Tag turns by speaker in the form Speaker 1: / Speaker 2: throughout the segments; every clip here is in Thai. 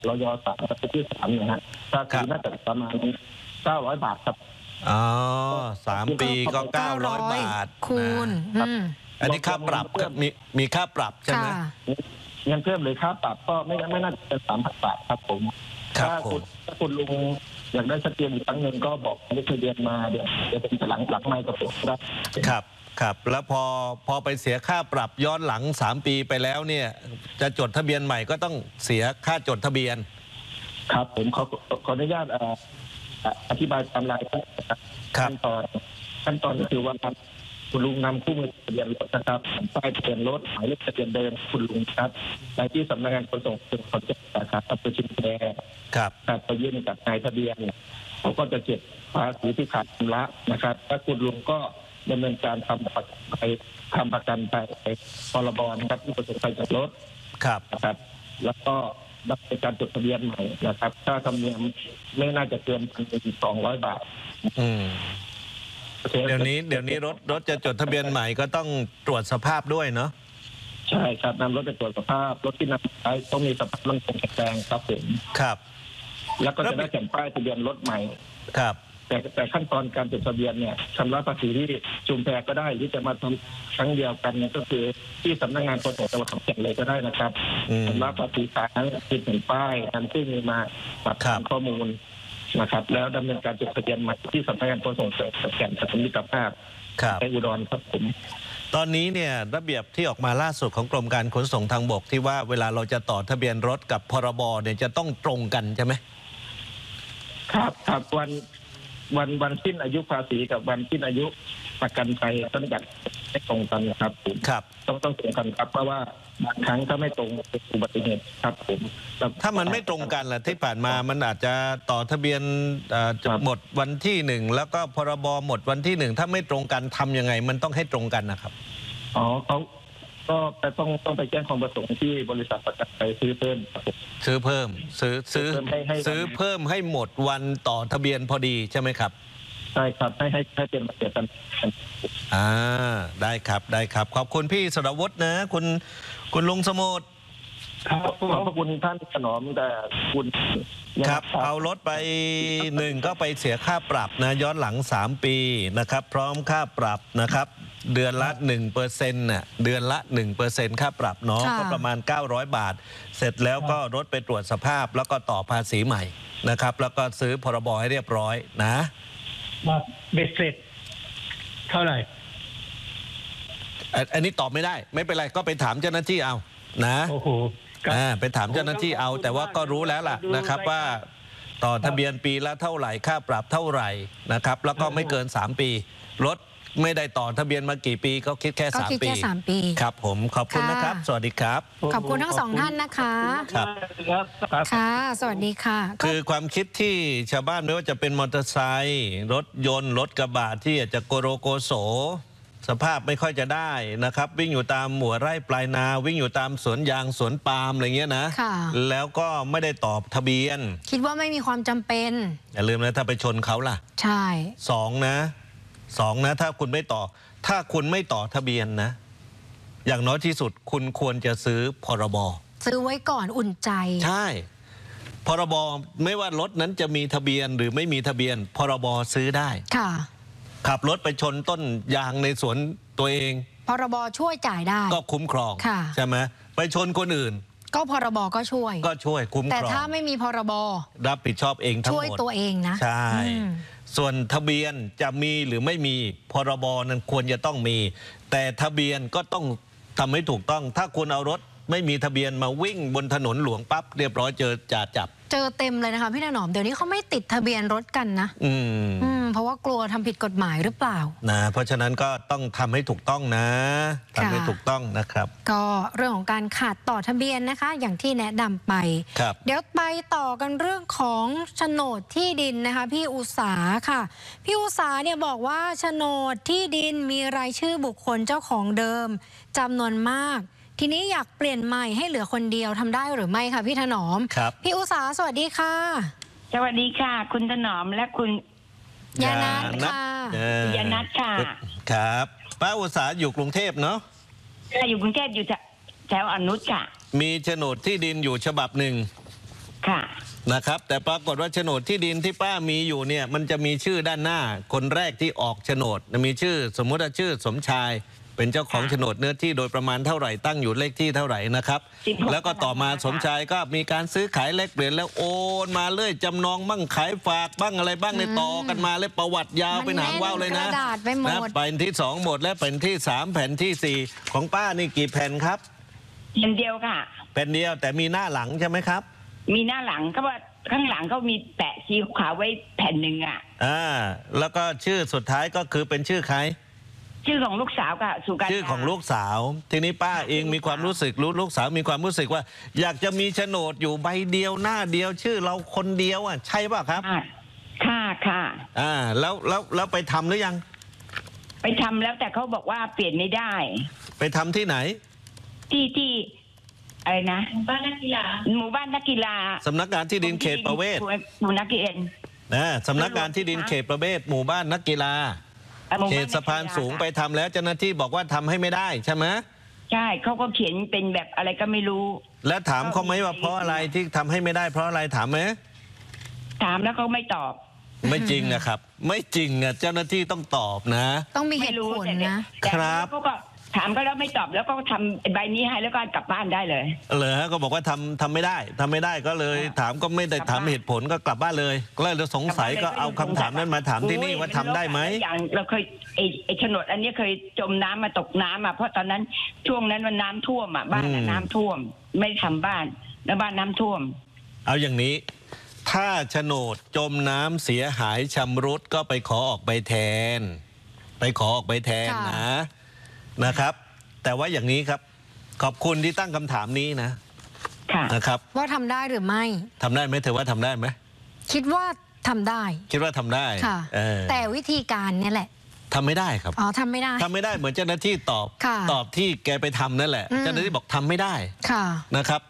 Speaker 1: รยสามประเภท3นะฮะภาษีน่าจะประมาณ900 บาทครับ
Speaker 2: อ๋อ3 ปีก็900 บาท
Speaker 3: คูณ
Speaker 2: อันนี้ค่าปรับมีค่าปรับใช่ไหม
Speaker 1: เงินเพิ่มเลยค่าปรับก็ไม่น่าจะเป็น3,000 บาทครับผมถ้าคุณลุงอยากได้ชัดเจนอีกครั้งหนึ่งก็บอกเลขทะเบียนมาเดี๋ยวเป็นหลังไมค์กับผม
Speaker 2: ครับแล้วพอไปเสียค่าปรับย้อนหลัง3 ปีไปแล้วเนี่ยจะจดทะเบียนใหม่ก็ต้องเสียค่าจดทะเบียน
Speaker 1: ครับผมขออนุญาตอธิบายตามรายขั้นตอนก็คือว่าคุณลุงนำคู่มือทะเบียนรถนะครับป้ายทะเบียนรถหมายเลขทะเบียนเดิมคุณลุงครับไปที่สำนักงานขนส่งขอนแก่นสาขาอำเภอชุมแพไปยื่นกับนายทะเบียนเขาก็จะเก็บภาษีที่ขาดชำระนะครับถ้าคุณลุงก็ดำเนินการทำประกันไปพรบนะครับที่ประสบภัยจากรถนะครับแล้วก็รับในการจดทะเบียนใหม่นะครับค่าธรรมเนียมไม่น่าจะเกิน1,200 บาท
Speaker 2: เดี๋ยวนี้รถจะจดทะเบียนใหม่ก็ต้องตรวจสภาพด้วยเนาะ
Speaker 1: ใช่ครับนำรถไปตรวจสภาพรถที่นำไปต้องมีสภาพมั่นคงแข็งแรงครับผม
Speaker 2: ครับ
Speaker 1: แล้วก็จะได้แผ่นป้ายทะเบียนรถใหม่
Speaker 2: ครับ
Speaker 1: แต่ขั้นตอนการจดทะเบียนเนี่ยชำระภาษีที่ชุมแพก็ได้หรือจะมาทำครั้งเดียวกันเนี่ยก็คือที่สำนักงานขนส่งจังหวัดขอนแก่นเลยก็ได้นะครับชำระภาษีทางติดแผ่นป้ายทำที่มีมาปรับข้อมูลนะครับแล้วดำเนินการจดทะเบียนใหม่ที่สำนักงานขนส่งจังหวัดขอนแก่นสมิตรภาพในอุดรครับผม
Speaker 2: ตอนนี้เนี่ยระเบียบที่ออกมาล่าสุดของกรมการขนส่งทางบกที่ว่าเวลาเราจะต่อทะเบียนรถกับพรบเนี่ยจะต้องตรงกันใช่ไหม
Speaker 1: ครับวันสิ้นอายุภาษีกับวันสิ้นอายุประกันภัยต้องจัดให้ตรงกันครับผมต้องตรงกันครับเพราะว่าบางครั้งถ้าไม่ตรงเป็นอุบัติเหตุครับผม
Speaker 2: ถ้ามันไม่ตรงกันล่ะที่ผ่านมามันอาจจะต่อทะเบียนหมดวันที่1แล้วก็พรบหมดวันที่1ถ้าไม่ตรงกันทำยังไงมันต้องให้ตรงกันนะครับ
Speaker 1: เขาก็ต้องไปแจ้งความประสงค์ที่บริษัทประกันภัยซื้อเพิ่ม
Speaker 2: ซื้อเพิ่มให้หมดวันต่อทะเบียนพอดีใช่ไหมครับ
Speaker 1: ใช่ครับให้เป็นมาเสียกัน
Speaker 2: ได้ครับขอบคุณพี่สรวุฒินะคุณลุงสมุทร
Speaker 1: ครับขอบคุณท่านถนอมแต่คุณ
Speaker 2: ครับเอารถไป1ก็ไปเสียค่าปรับนะย้อนหลัง3 ปีนะครับพร้อมค่าปรับนะครับเดือนละ 1% น่ะเดือนละ 1% ค่าปรับเนาะก็ประมาณ900 บาทเสร็จแล้วก็รถไปตรวจสภาพแล้วก็ต่อภาษีใหม่นะครับแล้วก็ซื้อพรบให้เรียบร้อยนะ
Speaker 4: เบ็ดเสร็จเท่าไหร่
Speaker 2: อันนี้ตอบไม่ได้ไม่เป็นไรก็ไปถามเจ้าหน้าที่เอานะ
Speaker 4: โอ้โห
Speaker 2: ไปถามเจ้าหน้าที่เอาแต่ว่าก็รู้แล้วล่ะนะครับว่าต่อทะเบียนปีละเท่าไหร่ค่าปรับเท่าไหร่นะครับแล้วก็ไม่เกิน3 ปีรถไม่ได้ต่อทะเบียนมากี่ปีก็คิดแค่3 ปีครับผมขอบคุณนะครับสวัสดีครับ
Speaker 3: ขอบคุณทั้ง2ท่านนะคะ
Speaker 2: ครับ
Speaker 3: ค่ะสวัสดีค่ะ
Speaker 2: คือความคิดที่ชาวบ้านไม่ว่าจะเป็นมอเตอร์ไซค์รถยนต์รถกระบะที่อาจจะโกโรโกโสสภาพไม่ค่อยจะได้นะครับวิ่งอยู่ตามหมู่ไร่ปลายนาวิ่งอยู่ตามสวนยางสวนปาล์มอะไรเงี้ยนะแล้วก็ไม่ได้ตอบทะเบียน
Speaker 3: คิดว่าไม่มีความจำเป็น
Speaker 2: อย่าลืมนะถ้าไปชนเขาล่ะ
Speaker 3: ใช่
Speaker 2: 2นะถ้าคุณไม่ต่อทะเบียนนะอย่างน้อยที่สุดคุณควรจะซื้อพรบ
Speaker 3: ซื้อไว้ก่อนอุ่นใจ
Speaker 2: ใช่พรบไม่ว่ารถนั้นจะมีทะเบียนหรือไม่มีทะเบียนพรบซื้อได้
Speaker 3: ค่ะ
Speaker 2: ขับรถไปชนต้นยางในสวนตัวเอง
Speaker 3: พรบช่วยจ่ายได้
Speaker 2: ก็คุ้มครองใช่ไหมไปชนคนอื่น
Speaker 3: ก็พรบก็ช่วย
Speaker 2: คุ้มครอง
Speaker 3: แต่ถ้าไม่มีพรบ
Speaker 2: รับผิดชอบเองทั้งหมด
Speaker 3: ช่วยตัวเองนะ
Speaker 2: ใช่ส่วนทะเบียนจะมีหรือไม่มีพรบนั้นควรจะต้องมีแต่ทะเบียนก็ต้องทำให้ถูกต้องถ้าคุณเอารถไม่มีทะเบียนมาวิ่งบนถนนหลวงปั๊บเรียบร้อยเจอจับ
Speaker 3: เต็มเลยนะคะพี่ถนอมเดี๋ยวนี้เขาไม่ติดทะเบียนรถกันนะเพราะว่ากลัวทำผิดกฎหมายหรือเปล่า
Speaker 2: นะเพราะฉะนั้นก็ต้องทำให้ถูกต้องนะทำให้ถูกต้องนะครับ
Speaker 3: ก็เรื่องของการขาดต่อทะเบียนนะคะอย่างที่แนะนำไปเดี๋ยวไปต่อกันเรื่องของโฉนดที่ดินนะคะพี่อุษาค่ะพี่อุษาเนี่ยบอกว่าโฉนดที่ดินมีรายชื่อบุคคลเจ้าของเดิมจำนวนมากทีนี้อยากเปลี่ยนใหม่ให้เหลือคนเดียวทำได้หรือไม่คะพี่ถนอมพี่อุษาสวัสดีค่ะ
Speaker 5: สวัสดีค่ะคุณถนอมและคุณ
Speaker 3: ยานัทค่ะ
Speaker 5: ยานัทค่ะ
Speaker 2: ครับป้าอุษาอยู่กรุงเทพเนาะ
Speaker 5: อยู่กรุงเทพอยู่แถวอนุชค่ะ
Speaker 2: มีโฉนดที่ดินอยู่ฉบับหนึ่ง
Speaker 5: ค่ะ
Speaker 2: นะครับแต่ปรากฏว่าโฉนดที่ดินที่ป้ามีอยู่เนี่ยมันจะมีชื่อด้านหน้าคนแรกที่ออกโฉนดมีชื่อสมมุติว่าชื่อสมชายเป็นเจ้าของโฉนดเนื้อที่โดยประมาณเท่าไหร่ตั้งอยู่เลขที่เท่าไหร่นะครับแล้วก็ต่อมาสมชายก็มีการซื้อขายแลกเปลี่ยนแล้วโอนมาเรื่อยจำนองบ้างขายฝากบ้างอะไรบ้างในต่อกันมาเลยประวัติยาวเป็นหางว่าวเลยนะ
Speaker 3: กระดาษไปหมด
Speaker 2: แผ่นที่2หมดและแผ่นที่3แผ่นที่4ของป้านี่กี่แผ่นครับ
Speaker 5: แผ่นเดียวค่ะ
Speaker 2: แผ่นเดียวแต่มีหน้าหลังใช่ไหมครับ
Speaker 5: มีหน้าหลังก็ว่าข้างหลังเขามีแปะสีขาวไว้แผ่นหนึ่งอ่ะ
Speaker 2: แล้วก็ชื่อสุดท้ายก็คือเป็นชื่อใคร
Speaker 5: ชื่อของลูกสาวค่ะสุกัญญา
Speaker 2: ชื่อของลูกสาว ทีนี้ป้าเองมีความรู้สึกลูกสาวมีความรู้สึกว่า อยากจะมีโฉนดอยู่ใบเดียวหน้าเดียว ชื่อเราคนเดียวอ่ะใช่ป่ะครับ
Speaker 5: ค่ะ
Speaker 2: แล้วไปทำหรือยัง
Speaker 5: ไปทำแล้วแต่เขาบอกว่าเปลี่ยนไม่ได้
Speaker 2: ไปทำที่ไหน
Speaker 5: ที่อะไรนะหมู่บ้านนักกีฬา
Speaker 2: สำนักงานที่ดินเขตประเวศ
Speaker 5: หมู่นักกีฬา
Speaker 2: สำนักงานที่ดินเขตประเวศหมู่บ้านนักกีฬาเขตสะพานสูงไปทำแล้วเจ้าหน้าที่บอกว่าทำให้ไม่ได้ใช่ไหม
Speaker 5: ใช่เขาก็เขียนเป็นแบบอะไรก็ไม่รู้
Speaker 2: แล้วถามเขาไหมว่าเพราะอะไรที่ทำให้ไม่ได้เพราะอะไรถามไหม
Speaker 5: ถามแล้วเขาไม่ตอบ
Speaker 2: ไม่จริงนะครับไม่จริงอ่ะเจ้าหน้าที่ต้องตอบนะ
Speaker 3: ต้องมีเหตุผล
Speaker 2: นะครับ
Speaker 5: เขาก็ถามก็แล้วไม่ตอบแล้วก็ทำใบนี้ให้แล้วก็กลับบ้านได้เลย
Speaker 2: เลยก็บอกว่าทำไม่ได้ก็เลยถามก็ไม่ได้ถามเหตุผลก็กลับบ้านเลยก็เลยสงสัยก็เอาคำถามนั้นมาถามที่นี่ว่าทำได้ไหม
Speaker 5: อย่างเราเคยไอ้โฉนดอันนี้เคยจมน้ำมาตกน้ำเพราะตอนนั้นช่วงนั้นมันน้ำท่วมบ้านน้ำท่วมไม่ทำบ้านแล้วบ้านน้ำท่วม
Speaker 2: เอาอย่างนี้ถ้าโฉนดจมน้ำเสียหายชำรุดก็ไปขอออกใบแทนนะครับแต่ว่าอย่างนี้ครับขอบคุณที่ตั้งคำถามนี้นะครับ
Speaker 3: ว่าทำได้หรือไม่
Speaker 2: ทำได้ไหมเธอว่าทำได้ไหม
Speaker 3: คิดว่าทำได้
Speaker 2: ค่ะ
Speaker 3: แต่วิธีการเนี่ยแหละ
Speaker 2: ทำไม่ได้ครับ
Speaker 3: ทำไม่ได้
Speaker 2: เหมือนเจ้าหน้าที่ตอบที่แกไปทำนั่นแหละเจ้าหน้าที่บอกทำไม่ได้นะครับ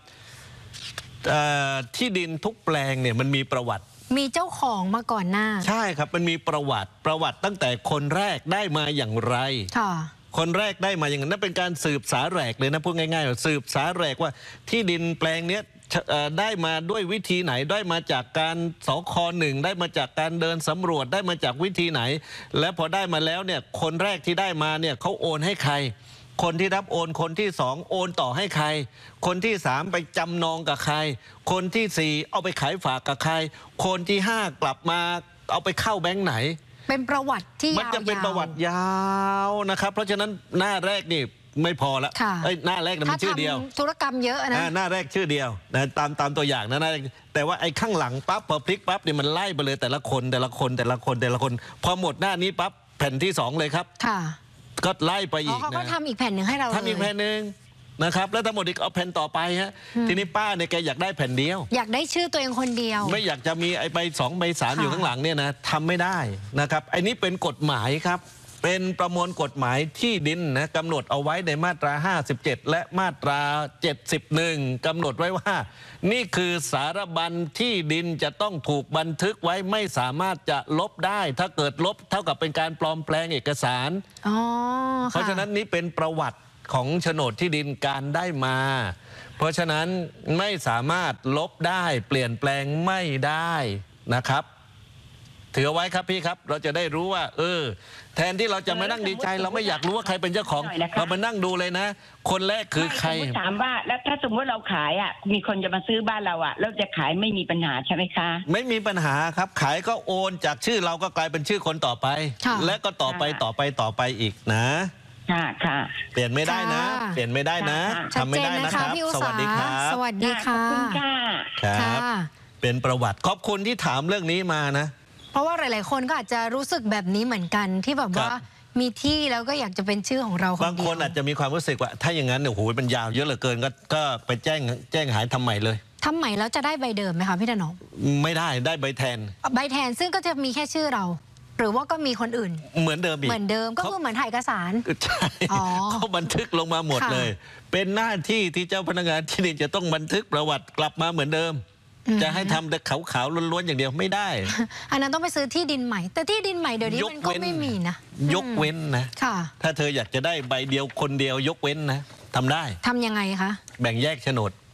Speaker 2: ที่ดินทุกแปลงเนี่ยมันมีประวัติ
Speaker 3: มีเจ้าของมาก่อนหน้า
Speaker 2: ใช่ครับมันมีประวัติตั้งแต่คนแรกได้มาอย่างไรคนแรกได้มาอย่างนั้นเป็นการสืบสาแหรกเลยนะพูดง่ายๆสืบสาแหรกว่าที่ดินแปลงนี้ได้มาด้วยวิธีไหนได้มาจากการสค.1ได้มาจากการเดินสำรวจได้มาจากวิธีไหนและพอได้มาแล้วเนี่ยคนแรกที่ได้มาเนี่ยเขาโอนให้ใครคนที่รับโอนคนที่2โอนต่อให้ใครคนที่3ไปจำนองกับใครคนที่4เอาไปขายฝากกับใครคนที่5กลับมาเอาไปเข้าแบงค์ไหน
Speaker 3: เป็นประวัติที่
Speaker 2: มันจะเป็นประวัติยาวนะครับเพราะฉะนั้นหน้าแรกนี่ไม่พอละหน้าแรกมันชื่อเดียว
Speaker 3: ธุรกรรมเยอะนะ
Speaker 2: หน้าแรกชื่อเดียวนะตามตัวอย่างนะแต่ว่าไอ้ข้างหลังปั๊บพอพลิกปั๊บเนี่ยมันไล่ไปเลยแต่ละคนพอหมดหน้านี้ปั๊บแผ่นที่2เลยครับก็ไล่ไปอีกนะ
Speaker 3: เขาก็ทำอีกแผ่นหนึ่งให้เรา
Speaker 2: ทำอีกแผ่นหนึ่งนะครับแล้วทั้งหมดอีกเอาแผ่นต่อไปฮะทีนี้ป้าเนี่ยแกอยากได้แผ่นเดียว
Speaker 3: อยากได้ชื่อตัวเองคนเดียว
Speaker 2: ไม่อยากจะมีไอ้ใบ2ใบ3อยู่ข้างหลังเนี่ยนะทำไม่ได้นะครับไอ้นี้เป็นกฎหมายครับเป็นประมวลกฎหมายที่ดินนะกำหนดเอาไว้ในมาตรา57และมาตรา71กำหนดไว้ว่านี่คือสารบัญที่ดินจะต้องถูกบันทึกไว้ไม่สามารถจะลบได้ถ้าเกิดลบเท่ากับเป็นการปลอมแปลงเอกสารเพราะฉะนั้นนี่เป็นประวัติของโฉนดที่ดินการได้มาเพราะฉะนั้นไม่สามารถลบได้เปลี่ยนแปลงไม่ได้นะครับถือเอาไว้ครับพี่ครับเราจะได้รู้ว่าแทนที่เราจะมานั่งดีใจเราไม่อยากรู้ว่าใครเป็นเจ้าของเรามานั่งดูเลยนะคนแรกคือใคร
Speaker 5: ถามว่าแล้วถ้าสมมติเราขายมีคนจะมาซื้อบ้านเราเราจะขายไม่มีปัญหาใช่ไหมคะ
Speaker 2: ไม่มีปัญหาครับขายก็โอนจากชื่อเราก็กลายเป็นชื่อคนต่อไปและก็ต่อไปอีกนะ
Speaker 5: ค่ะ
Speaker 2: เปลี่ยนไม่ได้นะทำไม่ได้นะครับสวัสดีครับ
Speaker 3: สวัสดีค่ะ
Speaker 5: ขอบคุณค่ะ
Speaker 2: ครับเป็นประวัติขอบคุณที่ถามเรื่องนี้มานะ
Speaker 3: เพราะว่าหลายๆคนก็อาจจะรู้สึกแบบนี้เหมือนกันที่แบบว่ามีที่แล้วก็อยากจะเป็นชื่อของเรา
Speaker 2: บางคนอาจจะมีความรู้สึกว่าถ้าอย่างนั้นเนี่ยโอ้โหมันยาวเยอะเหลือเกินก็ไปแจ้งหายทำใหม่เลย
Speaker 3: ทำใหม่แล้วจะได้ใบเดิมไหมคะพี่ถนอม
Speaker 2: ไม่ได้ใบแทน
Speaker 3: ซึ่งก็จะมีแค่ชื่อเราหรือว่าก็มีคนอื่น
Speaker 2: เหมือนเดิม
Speaker 3: ก็คือเหมือนถ่ายเอกสาร
Speaker 2: ใช่เขาบันทึกลงมาหมดเลยเป็นหน้าที่ที่เจ้าพนักงานที่ดินจะต้องบันทึกประวัติกลับมาเหมือนเดิมจะให้ทำแต่ขาวๆล้วนๆอย่างเดียวไม่ได้
Speaker 3: อันนั้นต้องไปซื้อที่ดินใหม่แต่ที่ดินใหม่เดี๋ยวนี้มันก็ไม่มีนะ
Speaker 2: ยกเว้นนะถ้าเธออยากจะได้ใบเดียวคนเดียวยกเว้นนะทำได้
Speaker 3: ทำยังไงคะ
Speaker 2: แบ่งแยกโฉนด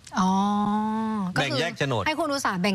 Speaker 3: อ๋อ
Speaker 2: แบ่งแยกโฉนด
Speaker 3: ให้คุณอุตสาหแบ่ง